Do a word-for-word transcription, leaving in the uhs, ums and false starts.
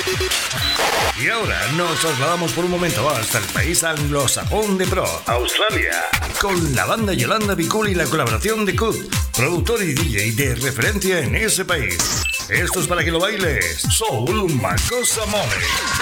Y ahora nos trasladamos por un momento hasta el país anglosajón de Pro, Australia, con la banda Yolanda Be Cool y la colaboración de Cut, productor y D J de referencia en ese país. Esto es para que lo bailes, Soul Makosa Mole.